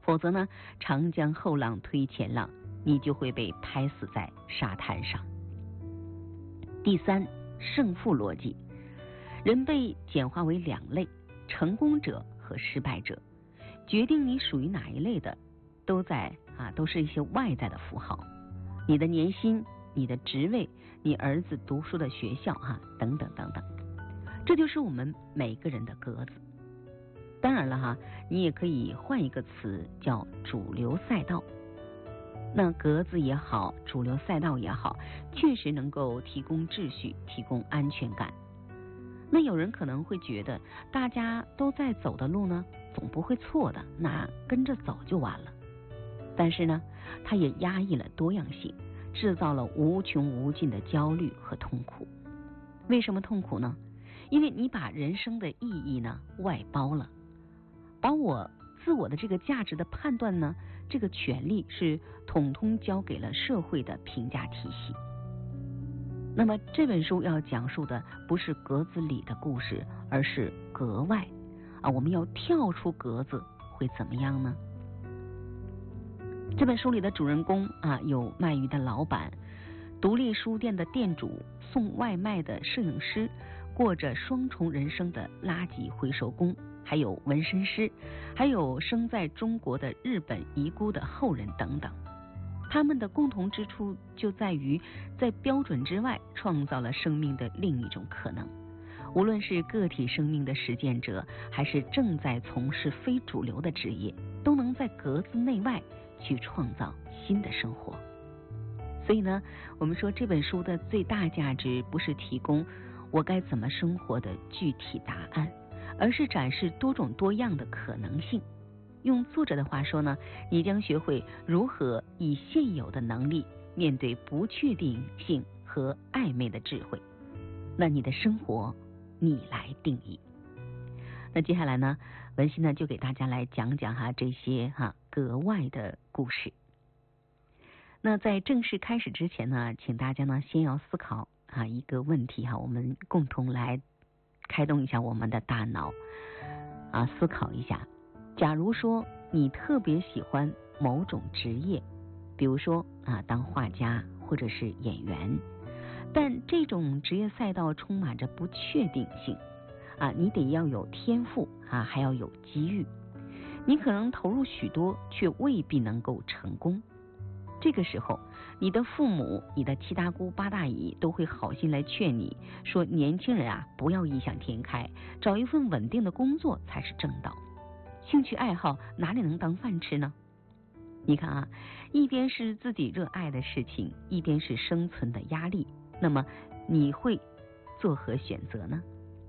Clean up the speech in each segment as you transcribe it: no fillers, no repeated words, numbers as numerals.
否则呢，长江后浪推前浪，你就会被拍死在沙滩上。第三，胜负逻辑，人被简化为两类，成功者和失败者。决定你属于哪一类的，都是一些外在的符号，你的年薪、你的职位、你儿子读书的学校等等等等，这就是我们每个人的格子。当然了你也可以换一个词叫主流赛道。那格子也好，主流赛道也好，确实能够提供秩序，提供安全感。那有人可能会觉得，大家都在走的路呢，总不会错的，那跟着走就完了。但是呢，它也压抑了多样性，制造了无穷无尽的焦虑和痛苦。为什么痛苦呢？因为你把人生的意义呢外包了，把自我的这个价值的判断呢，这个权利是统统交给了社会的评价体系。那么这本书要讲述的不是格子里的故事，而是格外我们要跳出格子会怎么样呢？这本书里的主人公有卖鱼的老板，独立书店的店主，送外卖的摄影师，过着双重人生的垃圾回收工，还有纹身师，还有生在中国的日本遗孤的后人等等。他们的共同之处就在于在标准之外创造了生命的另一种可能。无论是个体生命的实践者，还是正在从事非主流的职业，都能在格子内外去创造新的生活。所以呢，我们说这本书的最大价值不是提供我该怎么生活的具体答案，而是展示多种多样的可能性。用作者的话说呢，你将学会如何以现有的能力面对不确定性和暧昧的智慧。那你的生活你来定义。那接下来呢，文馨呢就给大家来讲讲这些格外的故事。那在正式开始之前呢，请大家呢先要思考一个问题我们共同来开动一下我们的大脑思考一下。假如说你特别喜欢某种职业，比如说当画家或者是演员，但这种职业赛道充满着不确定性你得要有天赋还要有机遇，你可能投入许多，却未必能够成功。这个时候，你的父母、你的七大姑八大姨都会好心来劝你说，年轻人不要异想天开，找一份稳定的工作才是正道。兴趣爱好哪里能当饭吃呢？你看一边是自己热爱的事情，一边是生存的压力，那么你会作何选择呢？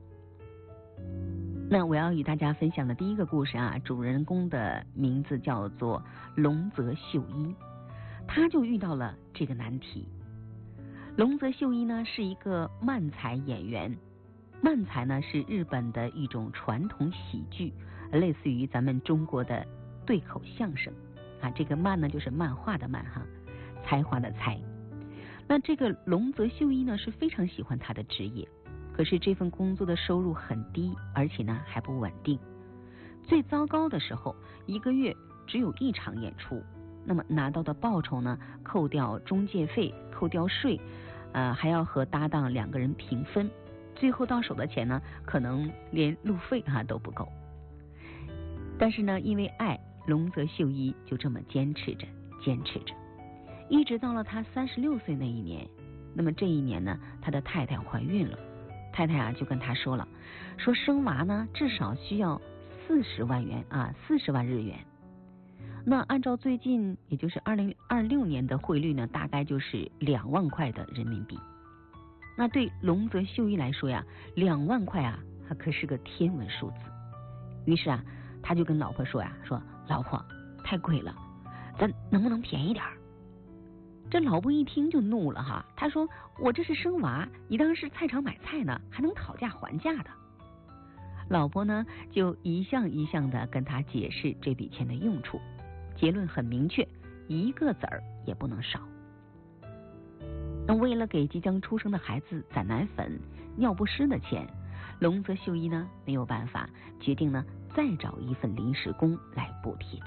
那我要与大家分享的第一个故事主人公的名字叫做龙泽秀一，他就遇到了这个难题。龙泽秀一呢是一个漫才演员，漫才呢是日本的一种传统喜剧，类似于咱们中国的对口相声这个漫呢就是漫画的漫才华的才。那这个龙泽秀一呢是非常喜欢他的职业，可是这份工作的收入很低，而且呢还不稳定。最糟糕的时候，一个月只有一场演出，那么拿到的报酬呢，扣掉中介费，扣掉税，还要和搭档两个人平分，最后到手的钱呢，可能连路费都不够。但是呢，因为爱，龙泽秀一就这么坚持着，一直到了他36岁那一年。那么这一年呢，他的太太怀孕了，太太就跟他说了，说生娃呢至少需要40万元40万日元。那按照最近也就是2026年的汇率呢，大概就是2万块的人民币。那对龙泽秀一来说2万块可是个天文数字。于是他就跟老婆说说老婆太贵了，咱能不能便宜点？这老婆一听就怒了他说我这是生娃，你当是菜场买菜呢，还能讨价还价的？老婆呢就一项一项的跟他解释这笔钱的用处，结论很明确，一个子儿也不能少。那为了给即将出生的孩子攒奶粉、尿不湿的钱，龙泽秀一呢没有办法，决定呢再找一份临时工来补贴